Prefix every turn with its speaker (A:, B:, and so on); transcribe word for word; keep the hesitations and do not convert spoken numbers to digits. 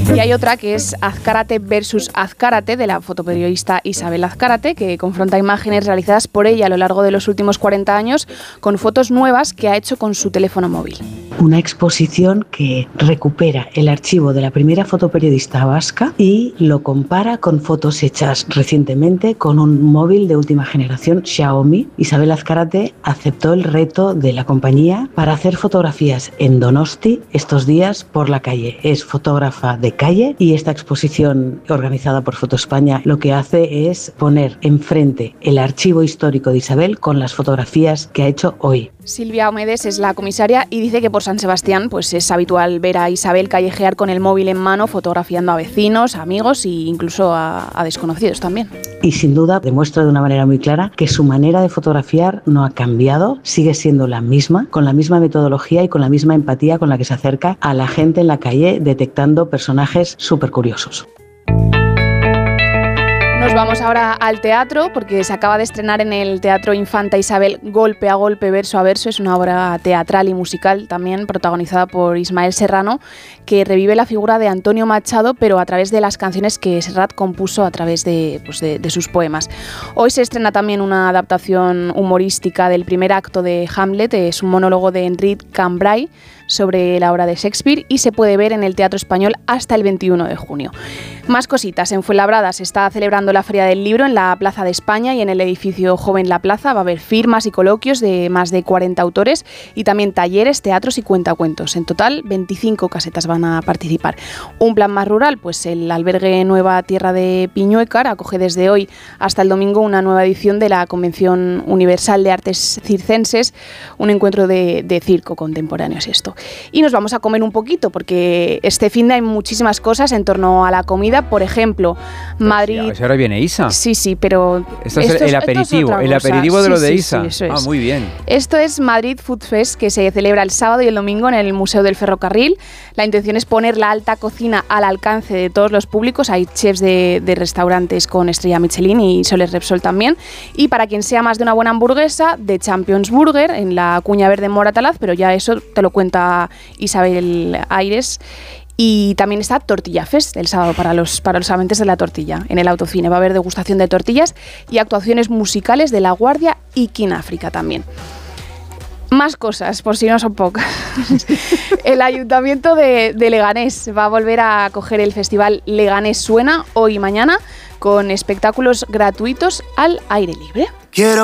A: Y hay otra que es Azcárate versus Azcárate, de la fotoperiodista Isabel Azcárate, que confronta imágenes realizadas por ella a lo largo de los últimos cuarenta años con fotos nuevas que ha hecho con su teléfono móvil.
B: Una exposición que recupera el archivo de la primera fotoperiodista vasca y lo compara con fotos hechas recientemente con un móvil de última generación Xiaomi. Isabel Azcárate aceptó el reto de la compañía para hacer fotografías en Donosti estos días por la calle. Es fotógrafa de calle y esta exposición organizada por Foto España lo que hace es poner enfrente el archivo histórico de Isabel con las fotografías que ha hecho hoy.
A: Silvia Omedes es la comisaria y dice que por San Sebastián pues es habitual ver a Isabel callejear con el móvil en mano, fotografiando a vecinos, a amigos e incluso a, a desconocidos también.
B: Y sin duda demuestra de una manera muy clara que su manera de fotografiar no ha cambiado, sigue siendo la misma, con la misma metodología y con la misma empatía con la que se acerca a la gente en la calle, detectando personajes súper curiosos.
A: Nos vamos ahora al teatro porque se acaba de estrenar en el Teatro Infanta Isabel Golpe a Golpe, Verso a Verso. Es una obra teatral y musical también protagonizada por Ismael Serrano, que revive la figura de Antonio Machado, pero a través de las canciones que Serrat compuso a través de, pues de, de sus poemas. Hoy se estrena también una adaptación humorística del primer acto de Hamlet. Es un monólogo de Enric Cambray sobre la obra de Shakespeare y se puede ver en el Teatro Español hasta el veintiuno de junio. Más cositas. En Fuenlabrada se está celebrando la Feria del Libro en la Plaza de España y en el edificio Joven La Plaza. Va a haber firmas y coloquios de más de cuarenta autores y también talleres, teatros y cuentacuentos. En total, veinticinco casetas van a participar. Un plan más rural, pues el albergue Nueva Tierra de Piñuecar acoge desde hoy hasta el domingo una nueva edición de la Convención Universal de Artes Circenses, un encuentro de, de circo contemporáneo, es esto. Y nos vamos a comer un poquito porque este fin de hay muchísimas cosas en torno a la comida. Por ejemplo, Madrid...
C: Sí, ahora viene Isa.
A: Sí, sí, pero...
C: Esto es el aperitivo, el aperitivo de lo de Isa.
A: Sí, sí, eso
C: ah,
A: es.
C: muy bien.
A: Esto es Madrid Food Fest, que se celebra el sábado y el domingo en el Museo del Ferrocarril. La intención es poner la alta cocina al alcance de todos los públicos. Hay chefs de, de restaurantes con estrella Michelin y Soles Repsol también. Y para quien sea más de una buena hamburguesa, de Champions Burger en la Cuña Verde en Moratalaz, pero ya eso te lo cuenta Isabel Aires. Y también está Tortilla Fest el sábado para los, para los amantes de la tortilla. En el Autocine va a haber degustación de tortillas y actuaciones musicales de La Guardia y King África también. Más cosas, por si no son pocas. El Ayuntamiento de, de Leganés va a volver a acoger el festival Leganés Suena hoy y mañana con espectáculos gratuitos al aire libre.
D: Quiero